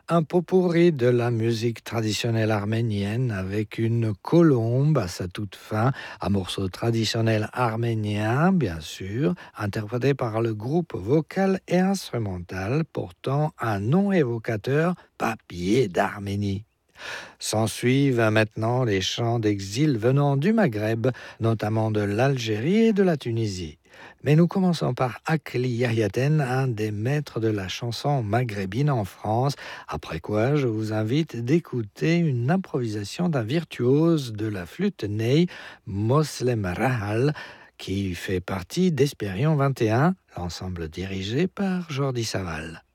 Un pot-pourri de la musique traditionnelle arménienne avec une colombe à sa toute fin, un morceau traditionnel arménien, bien sûr, interprété par le groupe vocal et instrumental portant un nom évocateur, Papier d'Arménie. S'ensuivent maintenant les chants d'exil venant du Maghreb, notamment de l'Algérie et de la Tunisie. Mais nous commençons par Akli Yahiaten, un des maîtres de la chanson maghrébine en France, après quoi je vous invite d'écouter une improvisation d'un virtuose de la flûte ney, Moslem Rahal, qui fait partie d'Espérion 21, l'ensemble dirigé par Jordi Saval.